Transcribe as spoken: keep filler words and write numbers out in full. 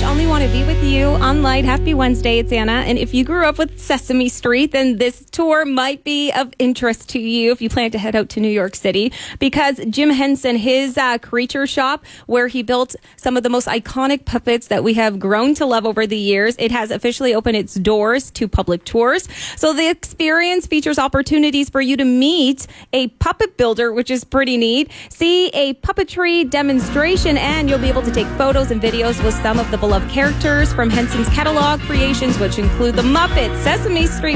Only Want to Be With You on Light. Happy Wednesday, it's Anna. And if you grew up with Sesame Street, then this tour might be of interest to you if you plan to head out to New York City, because Jim Henson, his uh, creature shop, where he built some of the most iconic puppets that we have grown to love over the years, it has officially opened its doors to public tours. So the experience features opportunities for you to meet a puppet builder, which is pretty neat, see a puppetry demonstration, and you'll be able to take photos and videos with some of the beloved characters from Henson's catalog creations, which include the Muppets, Sesame Street,